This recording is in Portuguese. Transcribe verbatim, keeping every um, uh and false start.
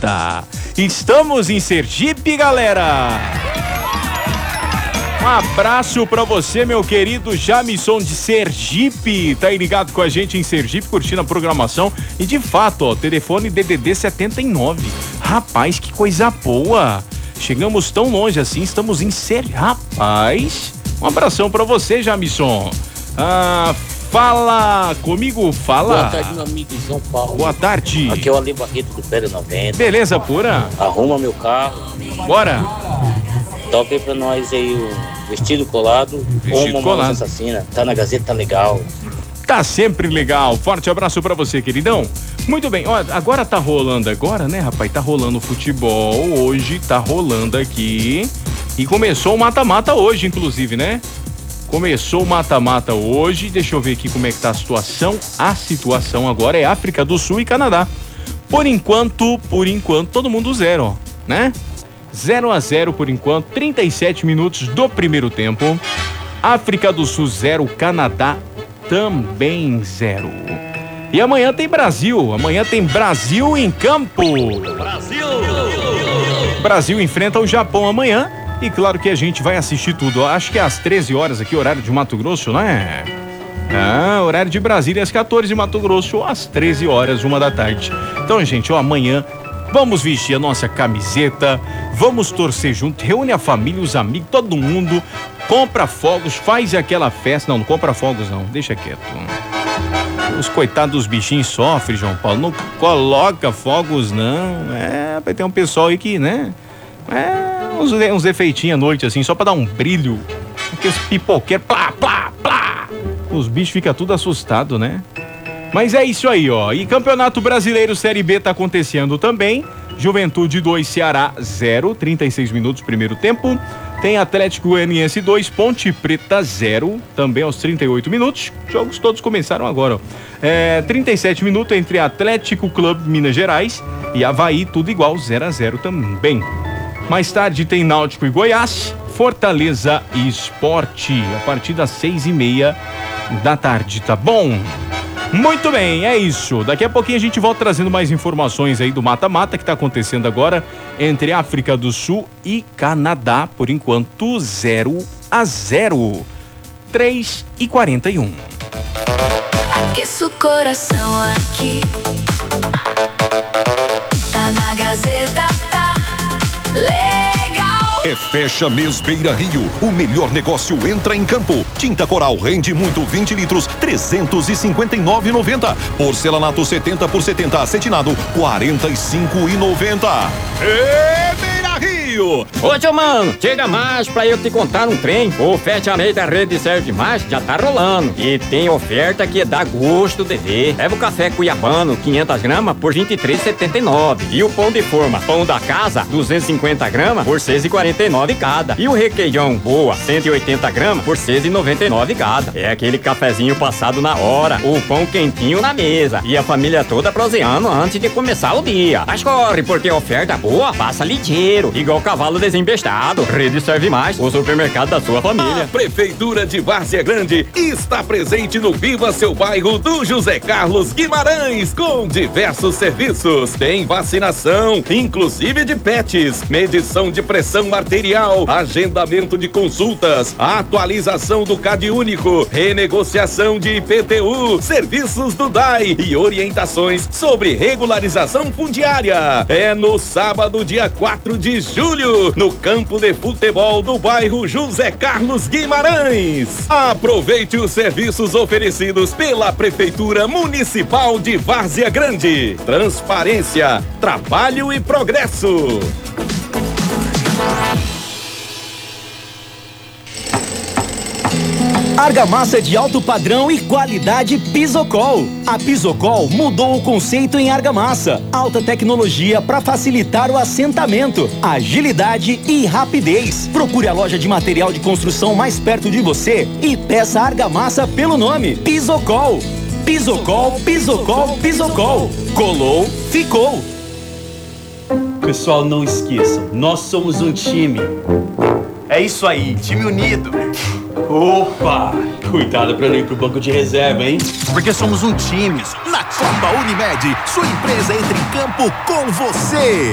Mata. Estamos em Sergipe, galera. Um abraço pra você, meu querido Jamison de Sergipe. Tá aí ligado com a gente em Sergipe, curtindo a programação. E de fato, ó, telefone D D D setenta e nove. Rapaz, que coisa boa. Chegamos tão longe assim, estamos em Sergipe. Rapaz, um abração pra você, Jamison. Ah, fala comigo, fala. Boa tarde, meu amigo de São Paulo. Boa tarde. Aqui é o Ale Barreto do Pera noventa. Beleza pura? Arruma meu carro. Bora. Toca aí pra nós aí o Vestido Colado Vestido ou Mamãe Assassina. Tá na Gazeta, tá legal. Tá sempre legal. Forte abraço pra você, queridão. Muito bem, ó, agora tá rolando agora, né, rapaz? Tá rolando futebol hoje, tá rolando aqui. E começou o mata-mata hoje, inclusive, né? Começou o mata-mata hoje. Deixa eu ver aqui como é que tá a situação. A situação agora é África do Sul e Canadá. Por enquanto, por enquanto, todo mundo zero, ó, né? zero a zero por enquanto, trinta e sete minutos do primeiro tempo. África do Sul zero, Canadá também zero. E amanhã tem Brasil, amanhã tem Brasil em campo. Brasil! Brasil enfrenta o Japão amanhã e claro que a gente vai assistir tudo. Acho que é às treze horas aqui, horário de Mato Grosso, né? Ah, horário de Brasília às quatorze de Mato Grosso, às treze horas, uma da tarde. Então, gente, ó, amanhã vamos vestir a nossa camiseta, vamos torcer junto, reúne a família, os amigos, todo mundo, compra fogos, faz aquela festa. Não, não compra fogos não, deixa quieto. Os coitados dos bichinhos sofrem, João Paulo, não coloca fogos não, é, vai ter um pessoal aí que, né, é, uns, uns efeitinhos à noite assim, só pra dar um brilho, aqueles pipoqueiros, plá, plá, plá, os bichos ficam tudo assustados, né? Mas é isso aí, ó. E Campeonato Brasileiro Série B tá acontecendo também. Juventude dois, Ceará zero, trinta e seis minutos, primeiro tempo. Tem Atlético Goianiense dois, Ponte Preta zero, também aos trinta e oito minutos. Jogos todos começaram agora, ó. É, trinta e sete minutos entre Atlético Clube Minas Gerais e Avaí, tudo igual, zero a zero também. Mais tarde tem Náutico e Goiás, Fortaleza e Sport, a partir das seis e meia da tarde, tá bom? Muito bem, é isso. Daqui a pouquinho a gente volta trazendo mais informações aí do mata-mata que tá acontecendo agora entre África do Sul e Canadá. Por enquanto, zero a zero. três e quarenta e um. Aqueça o coração aqui. Tá na Gazeta, tá legal. É Fecha Mês Beira Rio. O melhor negócio entra em campo. Tinta Coral rende muito vinte litros, trezentos e cinquenta e nove reais e noventa centavos. Porcelanato setenta por setenta acetinado, quarenta e cinco reais e noventa centavos. É Beira Rio. Ô, tio mano, chega mais pra eu te contar um trem. O fechamento da Rede Serve Mais já tá rolando. E tem oferta que dá gosto de ver. Leva o café cuiabano, quinhentas gramas, por vinte e três reais e setenta e nove centavos. E o pão de forma, pão da casa, duzentas e cinquenta gramas, por seis reais e quarenta e nove centavos cada. E o requeijão boa, cento e oitenta gramas, por seis reais e noventa e nove centavos cada. É aquele cafezinho passado na hora, o pão quentinho na mesa. E a família toda proseando antes de começar o dia. Mas corre, porque oferta boa passa ligeiro, igual cavalo desembestado. Rede Serve Mais, o supermercado da sua família. A Prefeitura de Várzea Grande está presente no Viva Seu Bairro do José Carlos Guimarães, com diversos serviços. Tem vacinação, inclusive de pets, medição de pressão arterial, agendamento de consultas, atualização do C A D único, renegociação de I P T U, serviços do D A I e orientações sobre regularização fundiária. É no sábado, dia quatro de julho, no campo de futebol do bairro José Carlos Guimarães. Aproveite os serviços oferecidos pela Prefeitura Municipal de Várzea Grande. Transparência, trabalho e progresso. Argamassa de alto padrão e qualidade Pisocol. A Pisocol mudou o conceito em argamassa. Alta tecnologia para facilitar o assentamento, agilidade e rapidez. Procure a loja de material de construção mais perto de você e peça argamassa pelo nome Pisocol. Pisocol, Pisocol, Pisocol. Colou, ficou. Pessoal, não esqueçam, nós somos um time. É isso aí, time unido. Opa! Cuidado pra não ir pro banco de reserva, hein? Porque somos um time. Na Copa Unimed, sua empresa entra em campo com você.